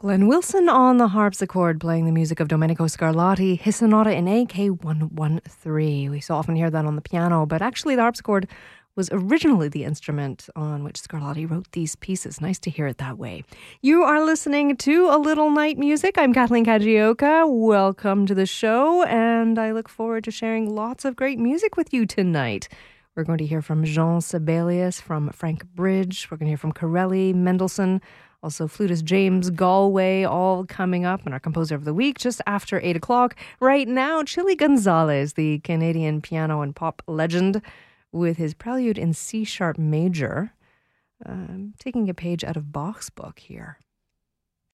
Glenn Wilson on the harpsichord playing the music of Domenico Scarlatti, his sonata in AK-113. We so often hear that on the piano, but actually the harpsichord was originally the instrument on which Scarlatti wrote these pieces. Nice to hear it that way. You are listening to A Little Night Music. I'm Kathleen Kajioka. Welcome to the show, and I look forward to sharing lots of great music with you tonight. We're going to hear from Jean Sibelius, from Frank Bridge. We're going to hear from Corelli, Mendelssohn, also flutist James Galway, all coming up, and our composer of the week just after 8 o'clock. Right now, Chili Gonzalez, the Canadian piano and pop legend, with his prelude in C-sharp major, taking a page out of Bach's book here.